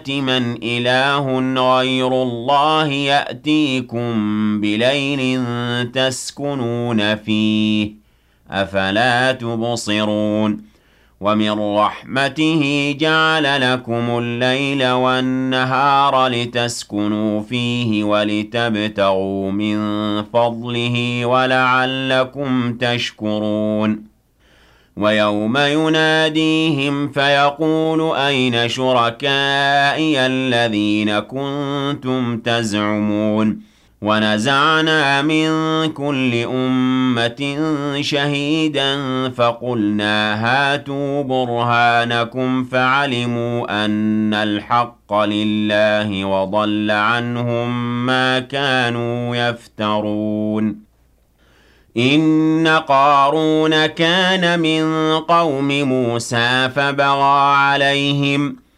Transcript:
من إله غير الله يأتيكم بليل تسكنون فيه أفلا تبصرون ومن رحمته جعل لكم الليل والنهار لتسكنوا فيه ولتبتغوا من فضله ولعلكم تشكرون ويوم يناديهم فيقول أين شركائي الذين كنتم تزعمون ونزعنا من كل أمة شهيدا فقلنا هاتوا برهانكم فعلموا أن الحق لله وضل عنهم ما كانوا يفترون إن قارون كان من قوم موسى فبغى عليهم